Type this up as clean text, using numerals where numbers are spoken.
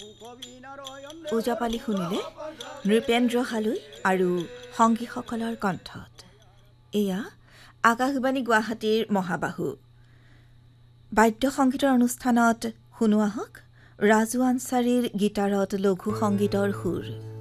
ওজাপালি শুনিলে নৃপেন্দ্ৰ হালৈ আৰু সংগীসকলৰ কণ্ঠত। এয়া আকাশবাণী গুৱাহাটীৰ মহাবাহু বাদ্য সংগীতৰ অনুষ্ঠানত শুনোৱা হওক ৰাজু আনচাৰীৰ গীটাৰত লঘু সংগীতৰ সুৰ।